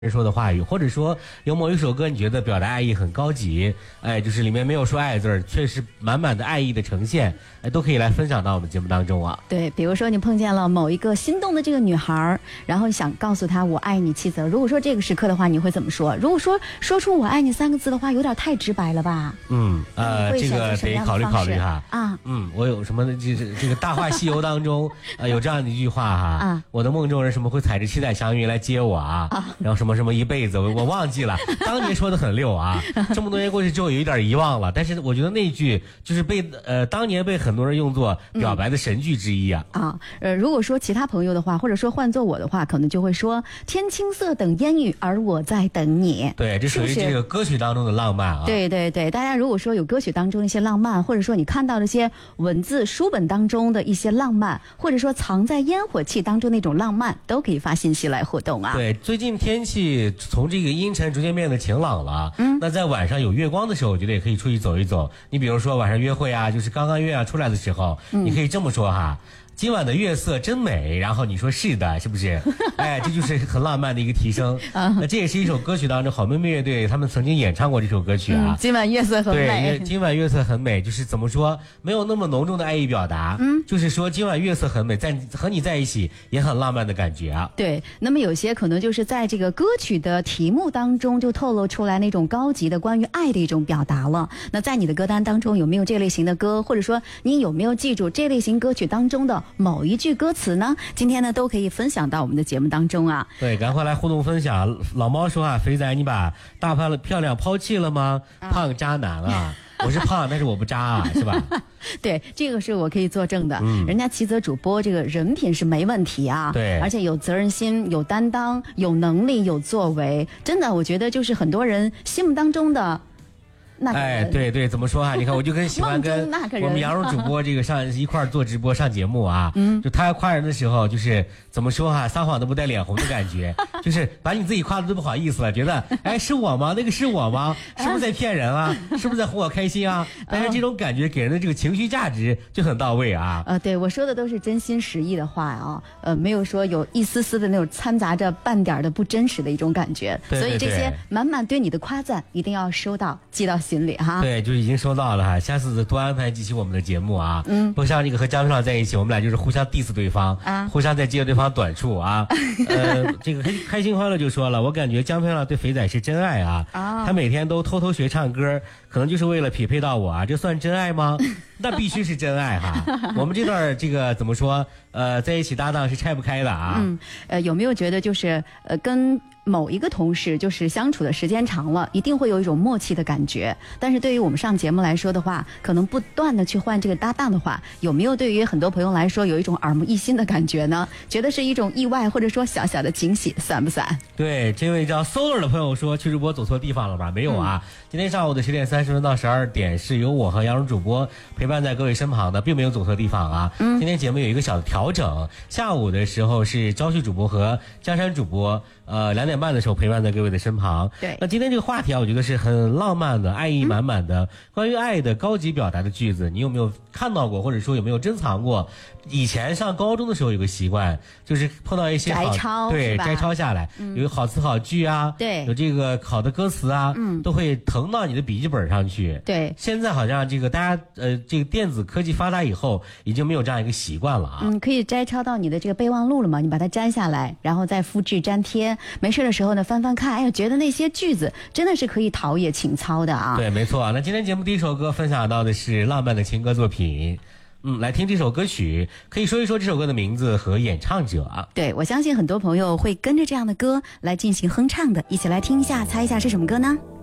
人说的话语，或者说有某一首歌你觉得表达爱意很高级，就是里面没有说爱字儿，却是满满的爱意的呈现，都可以来分享到我们节目当中啊。 对，比如说你碰见了某一个心动的这个女孩，然后想告诉她我爱你7则，如果说这个时刻的话，你会怎么说？如果说出我爱你3个字的话，有点太直白了吧？ 这个得考虑考虑哈。我有什么这个《大话西游》当中有这样的一句话哈，我的梦中人什么会踩着七彩祥云来接我啊，然后什么一辈子我忘记了，当年说的很溜啊，这么多年过去之后有一点遗忘了，但是我觉得那句就是当年被很多人用作表白的神句之一啊。 如果说其他朋友的话，或者说换做我的话，可能就会说天青色等烟雨，而我在等你。 对，这属于这个歌曲当中的浪漫啊。 对对对，大家如果说有歌曲当中的一些浪漫，或者说你看到的一些文字书本当中的一些浪漫，或者说藏在烟火气当中那种浪漫，都可以发信息来互动啊。 对，最近天气从这个阴沉逐渐变得晴朗了，那在晚上有月光的时候，我觉得也可以出去走一走。你比如说晚上约会啊，就是刚刚月亮出来的时候，你可以这么说哈。今晚的月色真美，然后你说是的，是不是？这就是很浪漫的一个提升。那这也是一首歌曲当中好妹妹乐队他们曾经演唱过这首歌曲啊。 今晚月色很美。 对，今晚月色很美，就是怎么说，没有那么浓重的爱意表达。就是说今晚月色很美，和你在一起也很浪漫的感觉啊。 对，那么有些可能就是在这个歌曲的题目当中就透露出来那种高级的关于爱的一种表达了。那在你的歌单当中有没有这类型的歌，或者说你有没有记住这类型歌曲当中的某一句歌词呢？今天呢都可以分享到我们的节目当中啊。 对，赶快来互动分享。老猫说啊，肥仔你把大漂亮抛弃了吗？胖渣男啊。我是胖，但是我不渣啊，是吧？ 对，这个是我可以作证的。人家7则主播这个人品是没问题啊， 对， 而且有责任心、有担当、有能力、有作为，真的，我觉得就是很多人心目当中的。 对，怎么说啊？你看，我就喜欢跟我们羊肉主播这个上一块做直播上节目啊。就他夸人的时候，就是怎么说哈，撒谎都不带脸红的感觉，就是把你自己夸的都不好意思了，觉得是我吗？那个是我吗？是不是在骗人啊？是不是在哄我开心啊？但是这种感觉给人的这个情绪价值就很到位啊。 对，我说的都是真心实意的话啊，没有说有一丝丝的那种掺杂着半点的不真实的一种感觉。 对， 所以这些满满对你的夸赞一定要收到，记到心里哈。 对，就已经收到了哈，下次多安排几期我们的节目啊。不像这个和江票在一起，我们俩就是互相 diss 对方啊，互相在揭对方短处啊。这个开心欢乐就说了，我感觉江票对肥仔是真爱啊。他每天都偷偷学唱歌，可能就是为了匹配到我啊，这算真爱吗？那必须是真爱哈。我们这段这个怎么说？在一起搭档是拆不开的啊。 有没有觉得就是跟某一个同事就是相处的时间长了，一定会有一种默契的感觉。但是对于我们上节目来说的话，可能不断的去换这个搭档的话，有没有对于很多朋友来说有一种耳目一新的感觉呢？觉得是一种意外，或者说小小的惊喜，算不算？ 对，这位叫 Solar 的朋友说，去直播走错地方了吧？没有啊。今天上午的10点30分到12点是由我和杨蓉主播陪伴在各位身旁的，并没有走错地方啊。今天节目有一个小的调整，下午的时候是朝旭主播和江山主播2点半的时候陪伴在各位的身旁。 对， 那今天这个话题啊，我觉得是很浪漫的，爱意满满的，关于爱的高级表达的句子，你有没有看到过，或者说有没有珍藏过？以前上高中的时候有个习惯，就是碰到一些摘抄， 对，摘抄下来，有好词好句啊， 对， 有这个好的歌词啊，都会誊到你的笔记本上去。 对， 现在好像这个大家这个电子科技发达以后，已经没有这样一个习惯了啊。 可以摘抄到你的这个备忘录了嘛？你把它摘下来，然后再复制粘贴，没事的时候呢翻翻看，哎呀，觉得那些句子真的是可以陶冶情操的啊。 对，没错。那今天节目第一首歌分享到的是浪漫的情歌作品。来听这首歌曲，可以说一说这首歌的名字和演唱者。 对，我相信很多朋友会跟着这样的歌来进行哼唱的，一起来听一下，猜一下是什么歌呢？